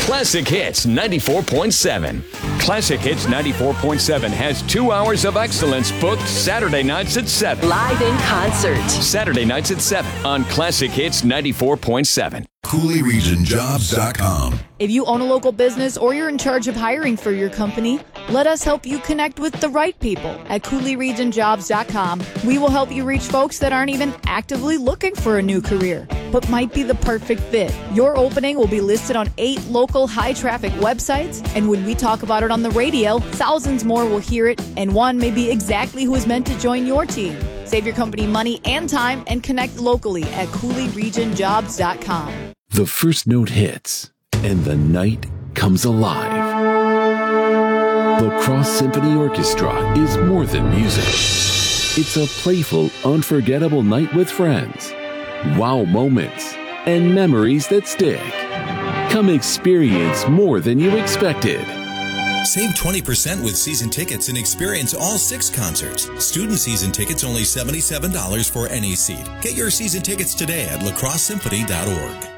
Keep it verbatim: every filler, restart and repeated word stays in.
Classic Hits ninety-four point seven. Classic Hits ninety-four point seven has two hours of excellence booked Saturday nights at seven. Live in concert. Saturday nights at seven on Classic Hits ninety-four point seven. Cooley Region Jobs dot com. If you own a local business or you're in charge of hiring for your company, let us help you connect with the right people at Cooley Region Jobs dot com. We will help you reach folks that aren't even actively looking for a new career, but might be the perfect fit. Your opening will be listed on eight local high-traffic websites, and when we talk about it on the radio, thousands more will hear it, and one may be exactly who is meant to join your team. Save your company money and time and connect locally at Cooley Region Jobs dot com. The first note hits, and the night comes alive. La Crosse Symphony Orchestra is more than music. It's a playful, unforgettable night with friends, wow moments, and memories that stick. Come experience more than you expected. Save twenty percent with season tickets and experience all six concerts. Student season tickets only seventy-seven dollars for any seat. Get your season tickets today at la crosse symphony dot org.